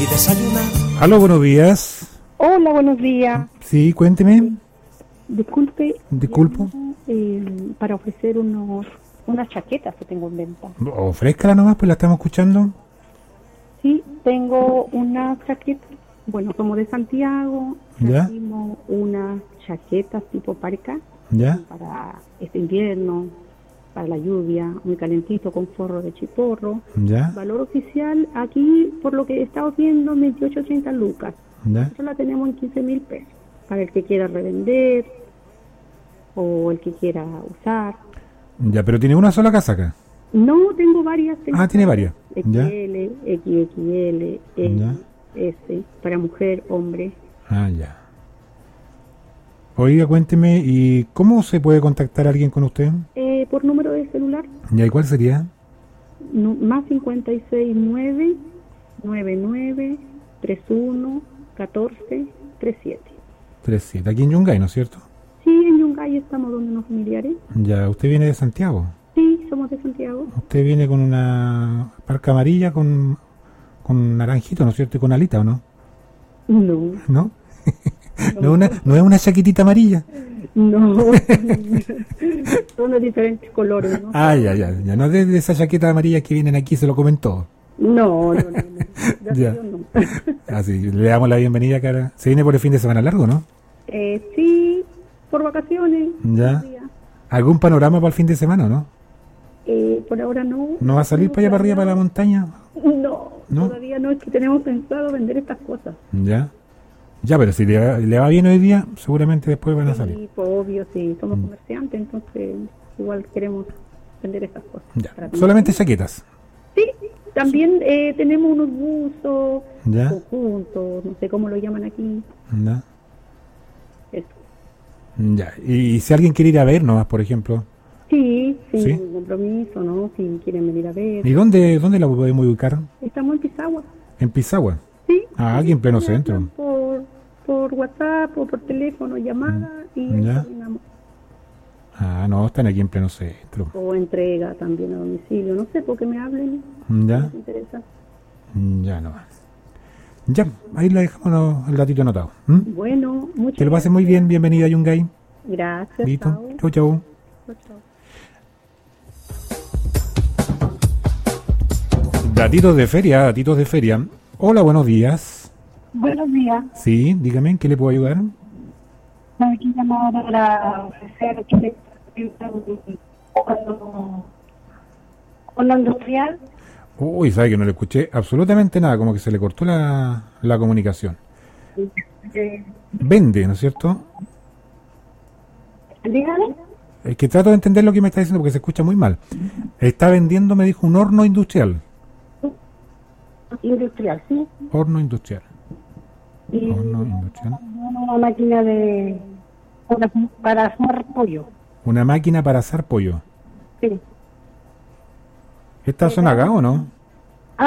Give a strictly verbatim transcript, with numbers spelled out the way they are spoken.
y desayunar. Aló, buenos días. Hola, buenos días. Sí, cuénteme. Disculpe. Disculpo. llamo, eh, para ofrecer unos unas chaquetas que tengo en venta. Ofrézcala nomás, pues la estamos escuchando. Sí, tengo una chaqueta. Bueno, somos de Santiago. ¿Ya? Trajimos unas chaquetas tipo parca. ¿Ya? Para este invierno, para la lluvia, muy calentito, con forro de chiporro. ¿Ya? Valor oficial, aquí, por lo que he estado viendo, veintiocho, treinta lucas. ¿Ya? Nosotros la tenemos en quince mil pesos. Para el que quiera revender o el que quiera usar. Ya, pero tiene una sola casaca. No, tengo varias. Tengo Ah, tiene varias. ¿Ya? X L, X X L, ¿Ya? S, para mujer, hombre. Ah, ya. Oiga, cuénteme, ¿y cómo se puede contactar a alguien con usted? Eh, por número de celular, ¿Ya? ¿Y cuál sería? no, más cincuenta y seis, nueve, nueve nueve, tres uno, catorce, treinta y siete. treinta y siete. Aquí en Yungay, ¿no es cierto? Sí, en Yungay estamos donde unos familiares. Ya, ¿usted viene de Santiago? Sí, somos de Santiago. Usted viene con una parca amarilla con, con naranjito, ¿no es cierto? Y con alita, ¿o no? No. ¿No? ¿No, es una, ¿No es una chaquetita amarilla? No. Son de diferentes colores, ¿no? Ah, ya, ya, ya. No de, de esas chaquetas amarillas que vienen aquí, se lo comentó. No, no, no. no. Ya. Yo no. Así, le damos la bienvenida, cara. Se viene por el fin de semana largo, ¿no? Eh, sí, por vacaciones. Ya. un día. ¿Algún panorama para el fin de semana, no? Eh, por ahora no. ¿No va a salir para allá, para arriba, para la montaña? No, ¿No? todavía no, es que tenemos pensado vender estas cosas. Ya. Ya, pero si le va, le va bien hoy día, seguramente después van a salir. Sí, pues obvio, sí, somos Mm. comerciantes, entonces igual queremos vender estas cosas. Ya. Para tener- Solamente chaquetas. Sí, también eh, tenemos unos buzos, Ya. conjuntos, no sé cómo lo llaman aquí. Ya. Eso. Ya. Y, y si alguien quiere ir a ver nomás, por ejemplo. Sí, sin ¿Sí? ningún compromiso, ¿no? Si quieren venir a ver. ¿Y dónde, dónde la podemos ubicar? Estamos en Pisagua. En Pisagua. Sí. Ah, aquí en pleno Me centro. hablan Por, por WhatsApp o por teléfono, llamada y Ya. coordinamos. Ah, no, están aquí en pleno centro. O entrega también a domicilio, no sé, porque me hablen. Ya. ¿Les interesa? Ya no. Ya, ahí la dejamos el datito anotado. ¿Mm? Bueno, muchas Que lo pase muy bien, bienvenida a Yungay. gracias. Listo. Chao. Chau, chau. Chao, chao. Datitos de feria, datitos de feria. Hola, buenos días. Buenos días. Sí, dígame, ¿en qué le puedo ayudar? Aquí llamaba para ofrecer que horno industrial. Uy, sabe que no le escuché absolutamente nada, como que se le cortó la, la comunicación. Eh, Vende, ¿no es cierto? dígame. Es que trato de entender lo que me está diciendo porque se escucha muy mal. Está vendiendo, me dijo, un horno industrial. Industrial, sí. Horno industrial. Y Horno industrial. una máquina de una- para hacer pollo. Una máquina para asar pollo. Sí. ¿Estas son acá o no?